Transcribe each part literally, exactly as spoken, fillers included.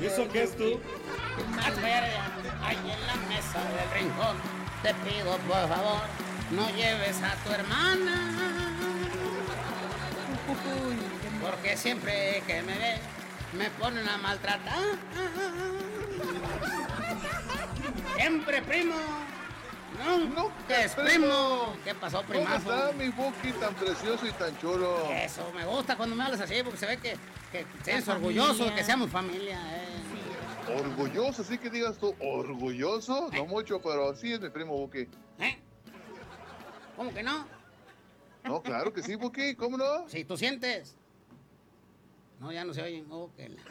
¿Y eso qué es tú? Ahí en la mesa del rincón, te pido por favor, no lleves a tu hermana. Porque siempre que me ve, me ponen a maltratar. Siempre primo. No, No, ¿qué es primo? ¿Qué pasó, primazo? ¿Cómo está mi Buki tan precioso y tan chulo? Eso, me gusta cuando me hablas así, porque se ve que, que eres La orgulloso familia. de que seamos familia. Eh. Orgulloso, así que digas tú, orgulloso, no mucho, pero sí es mi primo Buki. ¿Eh? ¿Cómo que no? No, claro que sí, Buki, ¿cómo no? Si tú sientes. No, ya no se oyen. Oh, que la...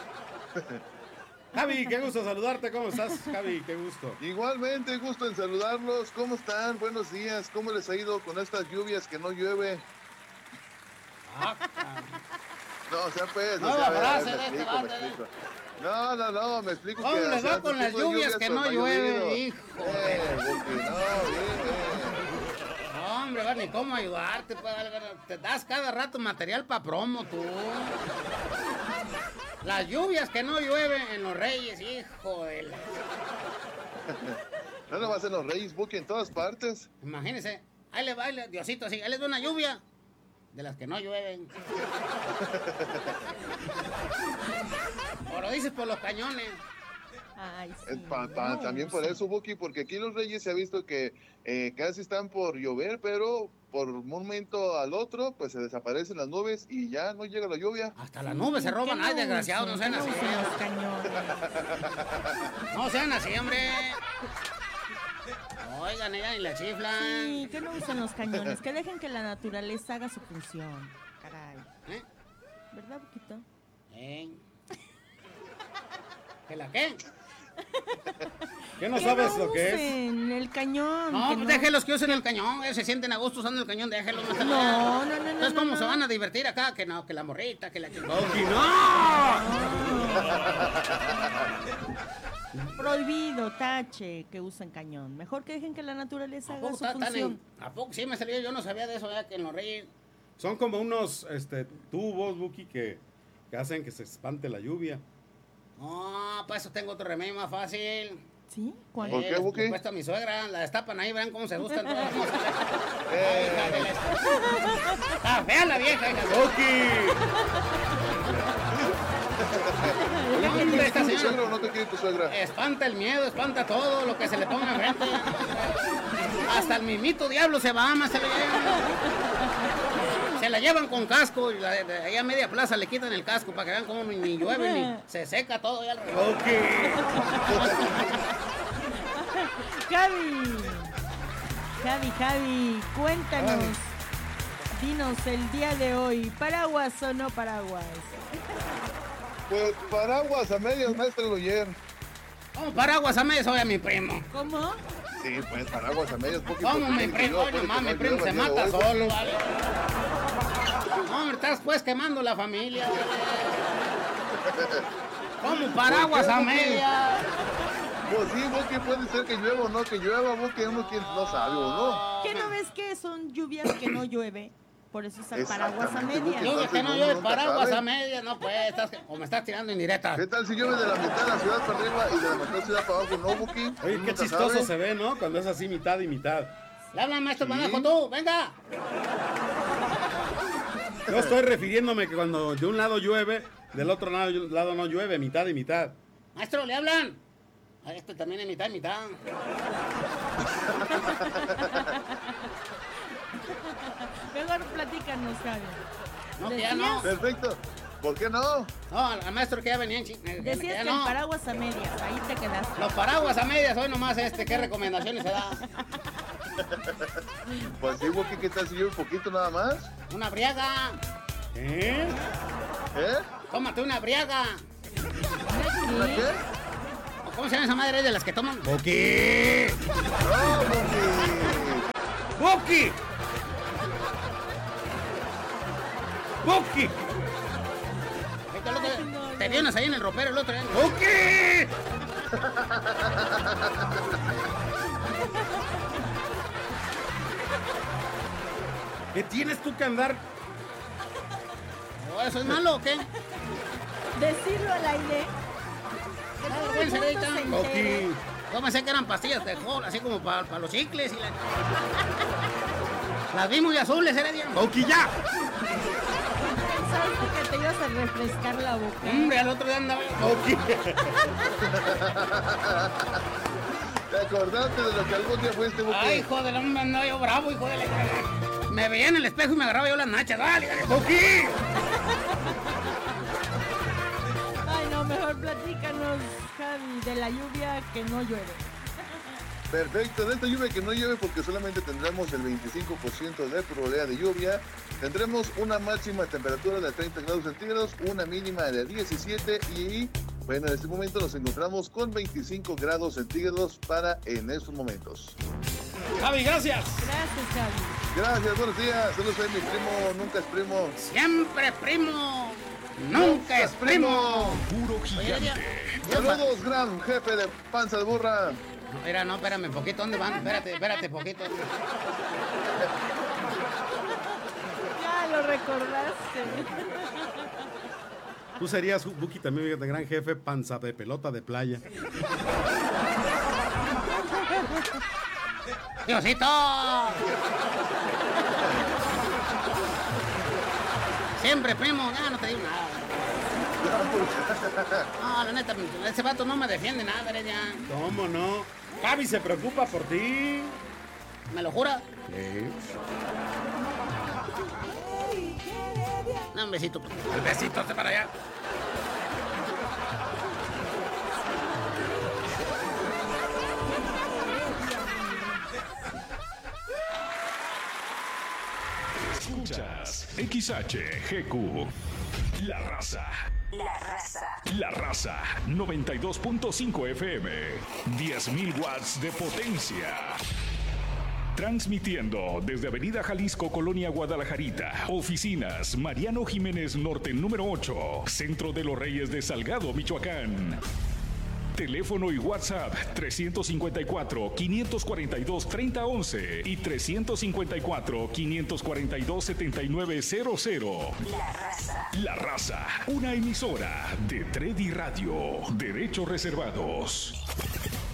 Javi, qué gusto saludarte. ¿Cómo estás, Javi? Qué gusto. Igualmente, gusto en saludarlos. ¿Cómo están? Buenos días. ¿Cómo les ha ido con estas lluvias que no llueve? Ah, No, o sea, pues, No, o sea, a ver, a ver, frase me de este explico, me vato, ¿eh? explico. No, no, no, me explico ¿Cómo que... les o sea, va con este las tipo de lluvias que pues, no ha llueve, llovido. hijo? Eh, Buki, no, bien, No, hombre, va, ni cómo ayudarte. Pues, vale, vale, te das cada rato material para promo, tú. Las lluvias que no llueven en los Reyes, hijo de la... No nomás en los Reyes, Buki, en todas partes. Imagínese, ahí le va, ahí le- Diosito, así, ahí les da una lluvia de las que no llueven. O lo dices por los cañones. Ay, Eh, sí. pa- pa- no, también por sí. eso, Buki, porque aquí los Reyes se ha visto que eh, casi están por llover, pero por un momento al otro, pues se desaparecen las nubes y ya no llega la lluvia. Hasta las nubes se roban. ¿Qué Ay, desgraciados, no sean usen? así. ¿Qué no usen los cañones? No sean así, hombre. Oigan, ella ni la chiflan. Sí, que no usen los cañones, que dejen que la naturaleza haga su función. Caray. ¿Eh? ¿Verdad, Buquito? ¿Eh? ¿Que la qué? ¿Qué no Que sabes lo que es? usen el cañón. No, que pues déjenlos que usen el cañón. Ellos se sienten a gusto usando el cañón, déjenlos. No, No, no, no, no, Entonces, no, ¿cómo no. se van a divertir acá? Que no, que la morrita, que la chingada. ¡Buki, no! Prohibido, tache, que usen cañón. Mejor que dejen que la naturaleza ¿A haga poco, su está tan función. en- ¿A poco sí me salió? Yo no sabía de eso, ya que en los Reyes. Son como unos este, tubos, Buki, que, que hacen que se espante la lluvia. No, para eso tengo otro remedio más fácil. ¿Sí? ¿Cuál? ¿Por qué, les- Buki? les cuesta a mi suegra, la destapan ahí, verán cómo se gustan todos. Ay, Eh, hija de la- Está fea la vieja, hija de- ¡Buki! No, hombre, ¿Te esta quiere tu señora suegra o no te quiere tu suegra? espanta el miedo, espanta todo lo que se le ponga enfrente. Hasta el mimito diablo se va, más se lo llevan. Se la llevan con casco y la, de, de ahí a media plaza le quitan el casco para que vean cómo ni, ni llueve ni se seca todo ya alrededor. ¡Buki! Javi, Javi, Javi, cuéntanos, dinos el día de hoy, ¿paraguas o no paraguas? Pues paraguas a medias, maestro Loyer. ¿Cómo paraguas a medio soy a mi primo? ¿Cómo? Sí, pues paraguas a medias. Buki, ¿Cómo porque mi dicen que primo? no, Oye, puede nomás que mi no primo llueva se el día de mata hoy, solo, vale. No, hombre, estás pues quemando la familia, vale. ¿Cómo paraguas a media? Pues sí, Buki, puede ser que llueva o no que llueva, Buki, uno quien no sabe o no. ¿Qué no ves que son lluvias que no llueve? Por eso usan Exactamente, paraguas a Buki. medias. Yo que no Entonces, llueve uno nunca paraguas sabe. a media, no pues, estás, o me estás tirando indirecta. ¿Qué tal si llueve de la mitad de la ciudad para arriba y de la mitad de la ciudad para abajo? No, Buki. Oye, Uno qué nunca chistoso sabe. se ve, ¿no? Cuando es así mitad y mitad. Le hablan maestro Sí. Banajo, tú, venga. Yo estoy refiriéndome que cuando de un lado llueve, del otro lado, lado no llueve, mitad y mitad. Maestro, le hablan. A este también es mitad y mitad. Mejor platícanos, Javi. No, que ya no. Perfecto. ¿Por qué no? No, al maestro que ya venía en chi- que Decías ya que no. el paraguas a medias, ahí te quedaste. Los paraguas a medias, hoy nomás este, ¿qué recomendaciones se da? Pues sí, Buki, ¿qué tal si llueve un poquito nada más? Una briaga. ¿Eh? ¿Eh? Tómate una briaga. ¿Una qué? ¿O ¿Cómo se llama esa madre de las que toman? ¡Buki! No, Buki. ¡Buki! ¡Buki! Ahorita el otro- Ay, no, Te no. vienes ahí en el ropero el otro día. ¡Buki! ¿Qué tienes tú que andar? ¿O ¿Eso es malo o qué? Decirlo al aire vergüenza, Ceredita. Coqui. Yo pensé que eran pastillas de jol, así como para los chicles y la... Las vi muy azules, Heredia. Coqui, ya. Pensaste que te ibas a refrescar la boca. Hombre, al otro día andaba... Coqui. ¿Te acordaste de lo que algún día fuiste, Buki? Ay, hijo del hombre, andaba yo bravo, hijo de la... Me veía en el espejo y me agarraba yo las nachas. Dale, dale, Coqui. Ay, no, mejor platícanos, Javi, de la lluvia que no llueve. Perfecto, de esta lluvia que no llueve porque solamente tendremos el veinticinco por ciento de probabilidad de lluvia. Tendremos una máxima temperatura de treinta grados centígrados, una mínima de diecisiete y, bueno, en este momento nos encontramos con veinticinco grados centígrados para en estos momentos. Javi, gracias. Gracias, Javi. Gracias, buenos días. Saludos a mi primo, nunca es primo. Siempre primo. Nunca es primo. Puro Oye, gigante. Heredia, yo- Saludos, gran jefe de panza de burra. No, mira, no, espérame, poquito, ¿dónde van? Espérate, espérate, poquito. Ya lo recordaste. Tú serías, Buki, también, fíjate, gran jefe, panza de pelota de playa. ¡Diosito! Siempre, primo, ya no te digo nada. No, la neta, ese vato no me defiende nada, Heredia. ¿Cómo no? Javi se preocupa por ti. ¿Me lo jura? Sí. No, un besito. El besito, se para allá. Escuchas X H G Q. La raza. La raza. La raza. noventa y dos punto cinco F M. diez mil watts de potencia. Transmitiendo desde Avenida Jalisco, Colonia Guadalajarita. Oficinas Mariano Jiménez Norte número ocho. Centro de los Reyes de Salgado, Michoacán. Teléfono y WhatsApp trescientos cincuenta y cuatro, quinientos cuarenta y dos, treinta once y trescientos cincuenta y cuatro, quinientos cuarenta y dos, setenta y nueve cero cero. La raza. La raza, una emisora de Tredi Radio. Derechos reservados.